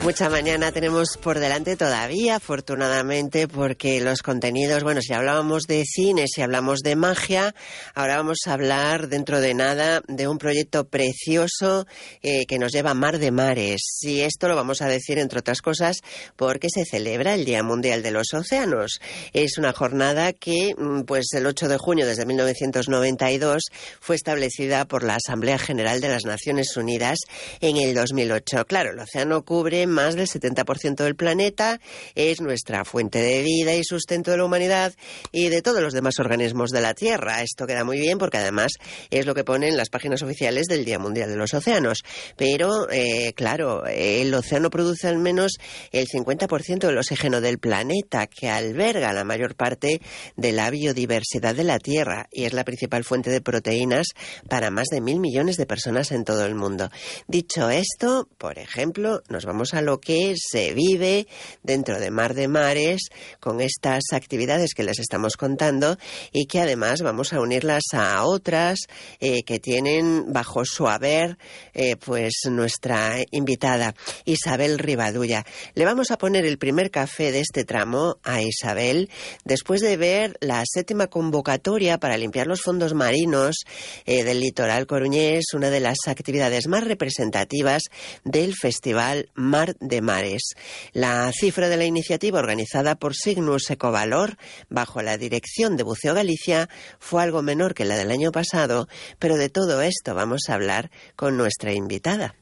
Mucha mañana tenemos por delante todavía, afortunadamente, porque los contenidos, bueno, si hablábamos de cine, si hablamos de magia, ahora vamos a hablar dentro de nada de un proyecto precioso que nos lleva a Mar de Mares. Y esto lo vamos a decir, entre otras cosas, porque se celebra el Día Mundial de los Océanos. Es una jornada que, pues el 8 de junio desde 1992 fue establecida por la Asamblea General de las Naciones Unidas en el 2008. Claro, el océano cubre más del 70% del planeta, es nuestra fuente de vida y sustento de la humanidad y de todos los demás organismos de la Tierra. Esto queda muy bien porque además es lo que pone en las páginas oficiales del Día Mundial de los Océanos. Pero, claro, el océano produce al menos el 50% del oxígeno del planeta, que alberga la mayor parte de la biodiversidad de la Tierra y es la principal fuente de proteínas para más de 1.000 millones de personas en todo el mundo. Dicho esto, por ejemplo, nos vamos a lo que se vive dentro de Mar de Mares con estas actividades que les estamos contando y que además vamos a unirlas a otras que tienen bajo su haber pues nuestra invitada Isabel Rivadulla. Le vamos a poner el primer café de este tramo a Isabel después de ver la 7ª convocatoria para limpiar los fondos marinos del litoral coruñés, una de las actividades más representativas del Festival Mar de Mares. La cifra de la iniciativa, organizada por Cygnus Ecovalor bajo la dirección de Buceo Galicia, fue algo menor que la del año pasado, pero de todo esto vamos a hablar con nuestra invitada.